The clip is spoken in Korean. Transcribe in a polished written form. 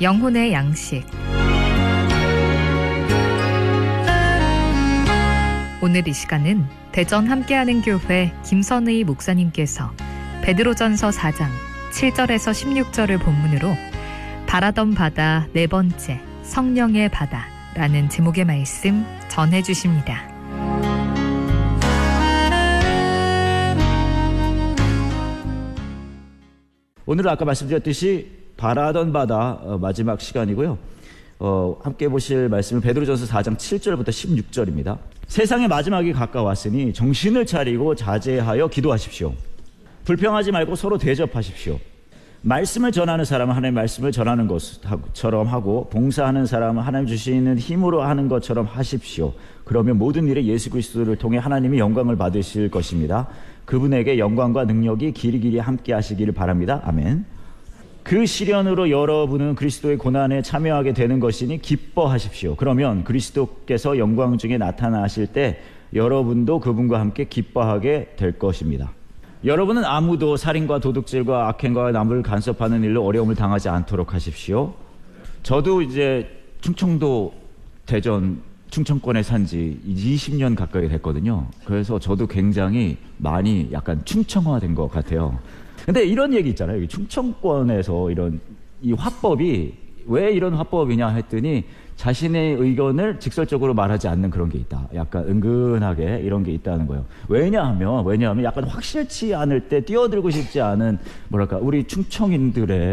영혼의 양식. 오늘 이 시간은 대전 함께하는 교회 김선의 목사님께서 베드로전서 4장 7절에서 16절을 본문으로 바라던 바다 네 번째 성령의 바다라는 제목의 말씀 전해주십니다. 오늘은 아까 말씀드렸듯이 바라던 바다 마지막 시간이고요. 함께 보실 말씀은 베드로전서 4장 7절부터 16절입니다. 세상의 마지막이 가까웠으니 정신을 차리고 자제하여 기도하십시오. 불평하지 말고 서로 대접하십시오. 말씀을 전하는 사람은 하나님의 말씀을 전하는 것처럼 하고, 봉사하는 사람은 하나님 주시는 힘으로 하는 것처럼 하십시오. 그러면 모든 일에 예수 그리스도를 통해 하나님이 영광을 받으실 것입니다. 그분에게 영광과 능력이 길이길이 함께 하시기를 바랍니다. 아멘. 그 시련으로 여러분은 그리스도의 고난에 참여하게 되는 것이니 기뻐하십시오. 그러면 그리스도께서 영광 중에 나타나실 때 여러분도 그분과 함께 기뻐하게 될 것입니다. 여러분은 아무도 살인과 도둑질과 악행과 남을 간섭하는 일로 어려움을 당하지 않도록 하십시오. 저도 이제 충청도 대전 충청권에 산 지 20년 가까이 됐거든요. 그래서 저도 굉장히 많이 약간 충청화된 것 같아요. 근데 이런 얘기 있잖아요. 여기 충청권에서 이런 이 화법이 왜 이런 화법이냐 했더니 자신의 의견을 직설적으로 말하지 않는 그런 게 있다. 약간 은근하게 이런 게 있다는 거예요. 왜냐하면 약간 확실치 않을 때 뛰어들고 싶지 않은 우리 충청인들의